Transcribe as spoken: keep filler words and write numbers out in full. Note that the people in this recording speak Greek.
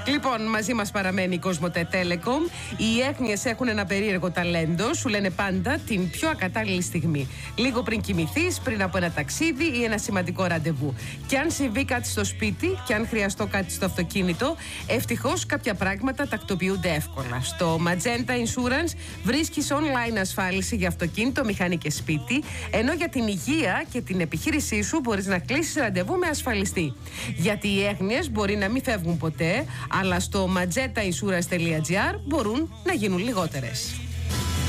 Λοιπόν, μαζί μας παραμένει η Κοσμοτέ Telecom. Οι έγνοιες έχουν ένα περίεργο ταλέντο. Σου λένε πάντα την πιο ακατάλληλη στιγμή. Λίγο πριν κοιμηθείς, πριν από ένα ταξίδι ή ένα σημαντικό ραντεβού. Και αν συμβεί κάτι στο σπίτι και αν χρειαστώ κάτι στο αυτοκίνητο, ευτυχώς κάποια πράγματα τακτοποιούνται εύκολα. Στο Magenta Insurance βρίσκεις online ασφάλιση για αυτοκίνητο, μηχανή και σπίτι, ενώ για την υγεία και την επιχείρησή σου μπορείς να κλείσεις ραντεβού με ασφαλιστή. Γιατί οι έγνοιες μπορεί να μην φεύγουν ποτέ, αλλά στο magenta insurance τελεία gr μπορούν να γίνουν λιγότερες.